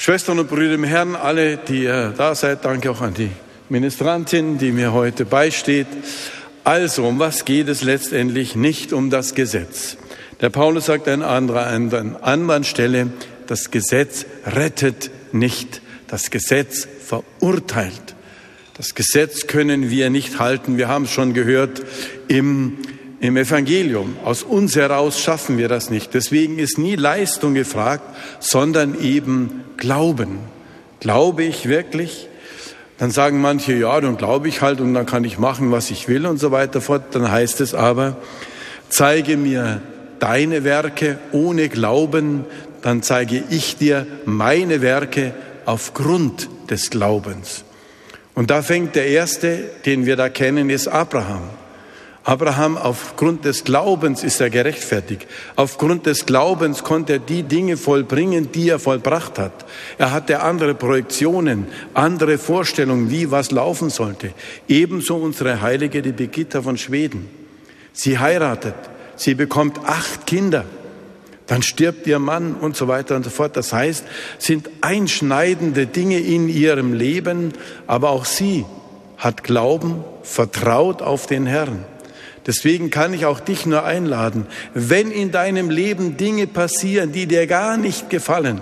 Schwestern und Brüder im Herrn, alle, die ihr da seid, danke auch an die Ministrantin, die mir heute beisteht. Also, um was geht es letztendlich? Nicht um das Gesetz. Der Paulus sagt an einer anderen Stelle, das Gesetz rettet nicht, das Gesetz verurteilt. Das Gesetz können wir nicht halten. Wir haben es schon gehört im Evangelium. Aus uns heraus schaffen wir das nicht. Deswegen ist nie Leistung gefragt, sondern eben Glauben. Glaube ich wirklich? Dann sagen manche, ja, dann glaube ich halt und dann kann ich machen, was ich will und so weiter fort. Dann heißt es aber, zeige mir deine Werke ohne Glauben, dann zeige ich dir meine Werke aufgrund des Glaubens. Und da fängt der erste, den wir da kennen, ist Abraham. Abraham, aufgrund des Glaubens ist er gerechtfertigt. Aufgrund des Glaubens konnte er die Dinge vollbringen, die er vollbracht hat. Er hatte andere Projektionen, andere Vorstellungen, wie was laufen sollte. Ebenso unsere Heilige, die Birgitta von Schweden. Sie heiratet, sie bekommt 8 Kinder. Dann stirbt ihr Mann und so weiter und so fort. Das heißt, sind einschneidende Dinge in ihrem Leben, aber auch sie hat Glauben, vertraut auf den Herrn. Deswegen kann ich auch dich nur einladen, wenn in deinem Leben Dinge passieren, die dir gar nicht gefallen,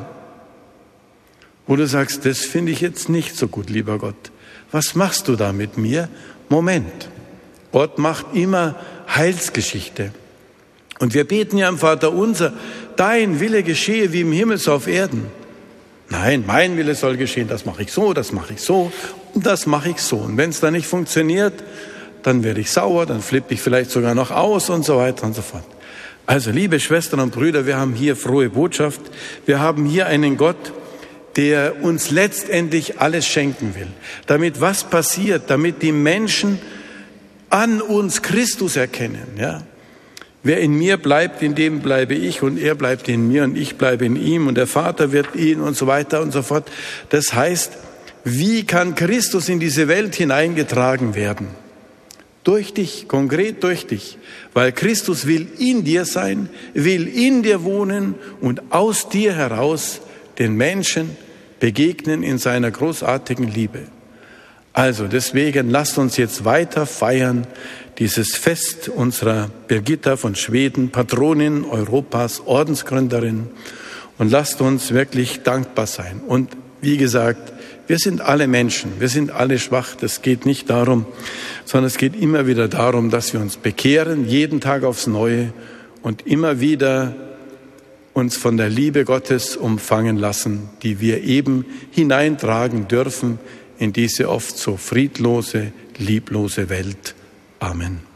wo du sagst, das finde ich jetzt nicht so gut, lieber Gott. Was machst du da mit mir? Moment, Gott macht immer Heilsgeschichte. Und wir beten ja am Vater unser, dein Wille geschehe wie im Himmel so auf Erden. Nein, mein Wille soll geschehen, das mache ich so, das mache ich so und das mache ich so. Und wenn es dann nicht funktioniert, dann werde ich sauer, dann flippe ich vielleicht sogar noch aus und so weiter und so fort. Also, liebe Schwestern und Brüder, wir haben hier frohe Botschaft. Wir haben hier einen Gott, der uns letztendlich alles schenken will. Damit was passiert? Damit die Menschen an uns Christus erkennen, ja? Wer in mir bleibt, in dem bleibe ich und er bleibt in mir und ich bleibe in ihm und der Vater wird ihn und so weiter und so fort. Das heißt, wie kann Christus in diese Welt hineingetragen werden? Durch dich, konkret durch dich, weil Christus will in dir sein, will in dir wohnen und aus dir heraus den Menschen begegnen in seiner großartigen Liebe. Also deswegen lasst uns jetzt weiter feiern, dieses Fest unserer Birgitta von Schweden, Patronin Europas, Ordensgründerin, und lasst uns wirklich dankbar sein. Und wie gesagt, wir sind alle Menschen, wir sind alle schwach. Das geht nicht darum, sondern es geht immer wieder darum, dass wir uns bekehren, jeden Tag aufs Neue und immer wieder uns von der Liebe Gottes umfangen lassen, die wir eben hineintragen dürfen in diese oft so friedlose, lieblose Welt. Amen.